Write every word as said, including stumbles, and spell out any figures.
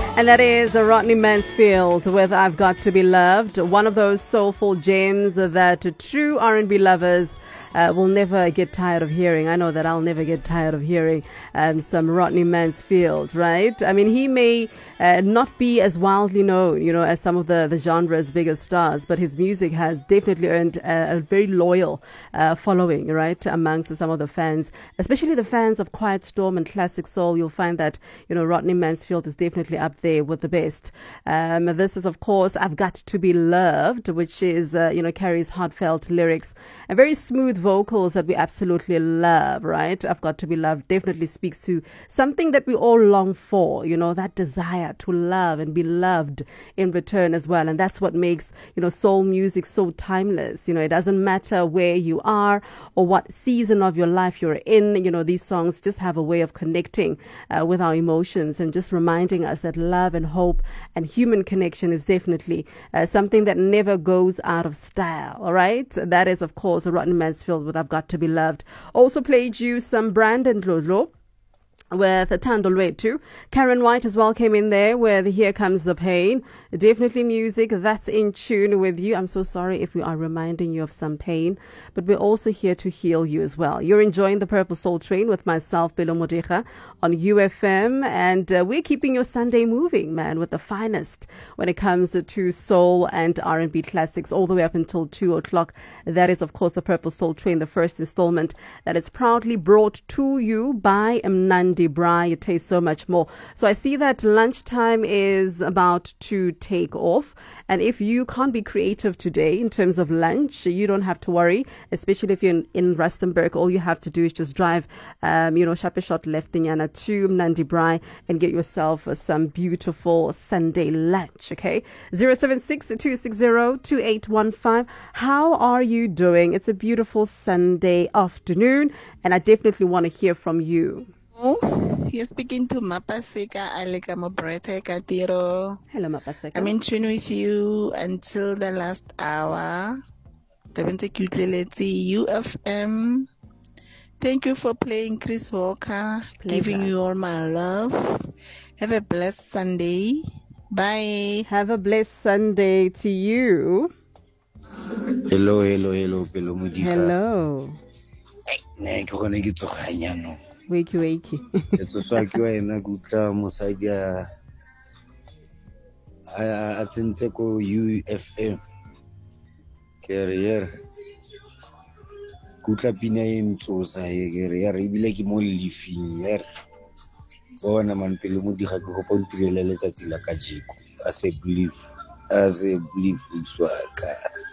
And that is Rodney Mansfield with I've Got to Be Loved, one of those soulful gems that true R and B lovers Uh, will never get tired of hearing. I know that I'll never get tired of hearing um, some Rodney Mansfield, right? I mean, he may uh, not be as wildly known, you know, as some of the, the genre's biggest stars, but his music has definitely earned a, a very loyal uh, following, right, amongst some of the fans, especially the fans of Quiet Storm and Classic Soul. You'll find that, you know, Rodney Mansfield is definitely up there with the best. Um, this is, of course, I've Got to Be Loved, which is, uh, you know, carries heartfelt lyrics and very smooth vocals that we absolutely love, right? I've Got to Be Loved definitely speaks to something that we all long for, you know, that desire to love and be loved in return as well. And that's what makes, you know, soul music so timeless. You know, it doesn't matter where you are or what season of your life you're in. You know, these songs just have a way of connecting uh, with our emotions and just reminding us that love and hope and human connection is definitely uh, something that never goes out of style, all right? That is, of course, Rodney Mansfield with I've Got to Be Loved. Also played you some Brandon Lolo with Thando Lwethu. Karen White as well came in there with Here Comes the Pain. Definitely music that's in tune with you. I'm so sorry if we are reminding you of some pain, but we're also here to heal you as well. You're enjoying the Purple Soul Train with myself, Pelo Modiga, on U F M, and uh, we're keeping your Sunday moving, man, with the finest when it comes to soul and R and B classics all the way up until two o'clock. That is, of course, the Purple Soul Train, the first installment that is proudly brought to you by Mnandi Braai. It tastes so much more. So I see that lunchtime is about to take off, and if you can't be creative today in terms of lunch, you don't have to worry, especially if you're in, in Rustenburg. All you have to do is just drive um, you know, Shape Shot left Inyana to Mnandi Braai and get yourself uh, some beautiful Sunday lunch, okay? zero seven six, two six zero, two eight one five. How are you doing? It's a beautiful Sunday afternoon, and I definitely want to hear from you. Oh, you're speaking to Mapaseka Alika Mobrete Katiro. Hello, Mapaseka. I'm in tune with you until the last hour. U F M. Thank you for playing Chris Walker. Pleasure. Giving you all my love. Have a blessed Sunday. Bye. Have a blessed Sunday to you. Hello, hello, hello, Pelo Modiga. Hello. Ne ke gone ke tsoganya no. Wakey, wakey. It's so ke wa ena gutla mosadi a a tsentse ko U F M. Ke re yer. Gutla pina e mtsosa e ke re yer ebile ke mo lifing yer. Bona man Pelo Modiga ke go pontirela letsatsi la kajeko. As a belief, as a belief utswaka.